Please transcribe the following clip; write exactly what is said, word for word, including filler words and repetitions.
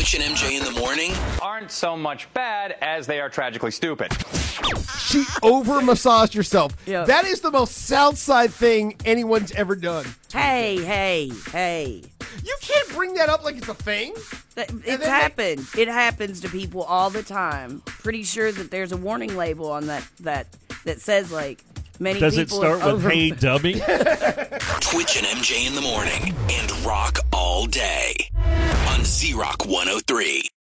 Twitch and M J in the morning aren't so much bad as they are tragically stupid. She over-massaged herself. Yep. That is the most South Side thing anyone's ever done. Hey, hey, hey. You can't bring that up like it's a thing. Th- And It's then happened. It happens to people all the time. Pretty sure that there's a warning label on that that that says like many Does it people start are with over- hey dummy? Twitch and M J in the morning and rock all day on Z Rock one oh three.